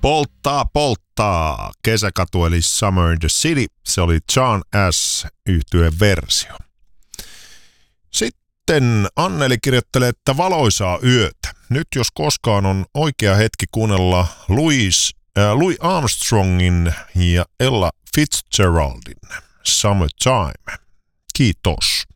Polttaa. Kesäkatu eli Summer in the City. Se oli John S. -yhtyeen versio. Sitten Anneli kirjoittelee, että valoisaa yötä. Nyt jos koskaan on oikea hetki kuunnella Louis Armstrongin ja Ella Fitzgeraldin Summertime. Kiitos.